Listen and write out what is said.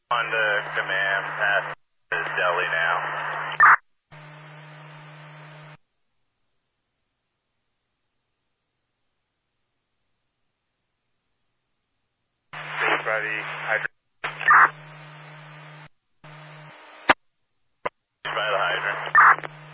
On to command, past Delhi now. Please by the hydrant. By the hydrant.